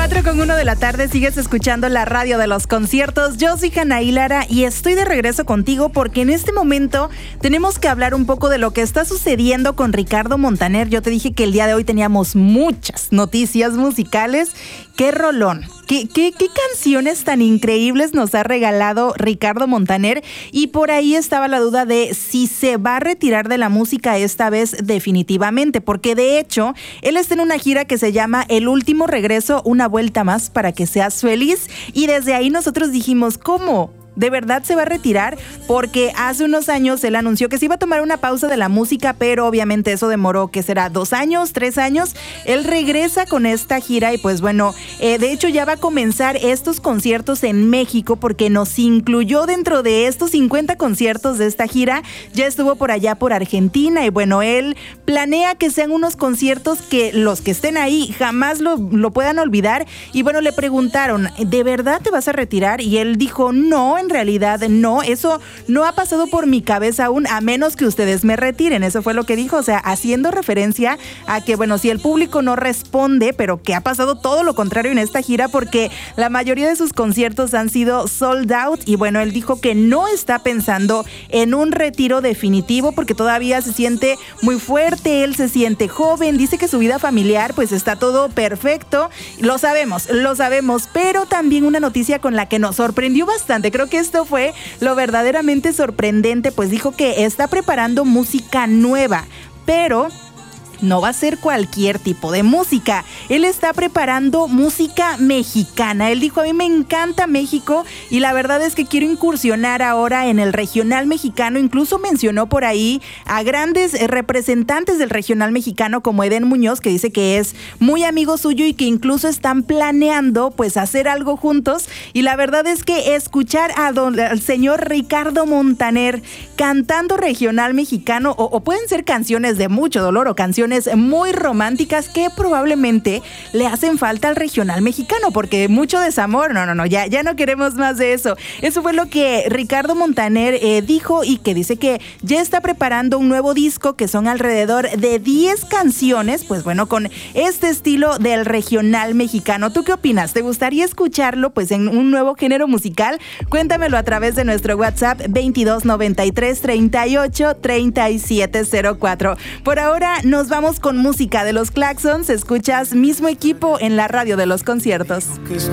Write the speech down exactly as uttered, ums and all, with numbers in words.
cuatro con uno de la tarde, sigues escuchando la radio de los conciertos. Yo soy Anaí Lara y estoy de regreso contigo porque en este momento tenemos que hablar un poco de lo que está sucediendo con Ricardo Montaner. Yo te dije que el día de hoy teníamos muchas noticias musicales. ¡Qué rolón! ¿Qué, qué, qué canciones tan increíbles nos ha regalado Ricardo Montaner? Y por ahí estaba la duda de si se va a retirar de la música esta vez definitivamente, porque de hecho, él está en una gira que se llama El Último Regreso, una vuelta más para que seas feliz. Y desde ahí nosotros dijimos, ¿cómo? ¿De verdad se va a retirar? Porque hace unos años él anunció que se iba a tomar una pausa de la música, pero obviamente eso demoró, ¿qué será? ¿Dos años? ¿Tres años? Él regresa con esta gira y pues bueno, eh, de hecho ya va a comenzar estos conciertos en México porque nos incluyó dentro de estos cincuenta conciertos de esta gira. Ya estuvo por allá por Argentina y bueno, él planea que sean unos conciertos que los que estén ahí jamás lo, lo puedan olvidar. Y bueno, le preguntaron, ¿de verdad te vas a retirar? Y él dijo, no, en realidad no, eso no ha pasado por mi cabeza aún, a menos que ustedes me retiren. Eso fue lo que dijo, o sea, haciendo referencia a que, bueno, si el público no responde, pero que ha pasado todo lo contrario en esta gira porque la mayoría de sus conciertos han sido sold out y bueno, él dijo que no está pensando en un retiro definitivo porque todavía se siente muy fuerte, él se siente joven, dice que su vida familiar pues está todo perfecto, lo sabemos, lo sabemos, pero también una noticia con la que nos sorprendió bastante, creo que esto fue lo verdaderamente sorprendente, pues dijo que está preparando música nueva, pero no va a ser cualquier tipo de música. Él está preparando música mexicana. Él dijo, a mí me encanta México y la verdad es que quiero incursionar ahora en el regional mexicano. Incluso mencionó por ahí a grandes representantes del regional mexicano como Eden Muñoz, que dice que es muy amigo suyo y que incluso están planeando pues hacer algo juntos. Y la verdad es que escuchar a don, al señor Ricardo Montaner cantando regional mexicano, o, o pueden ser canciones de mucho dolor o canciones muy románticas que probablemente le hacen falta al regional mexicano, porque mucho desamor, no, no, no, ya, ya no queremos más de eso. Eso fue lo que Ricardo Montaner eh, dijo y que dice que ya está preparando un nuevo disco que son alrededor de diez canciones, pues bueno, con este estilo del regional mexicano. ¿Tú qué opinas? ¿Te gustaría escucharlo pues en un nuevo género musical? Cuéntamelo a través de nuestro WhatsApp veintidós noventa y tres treinta y ocho treinta y siete cero cuatro. Por ahora nos vamos con música de los Claxons. Escuchas Mismo Equipo en la radio de los conciertos.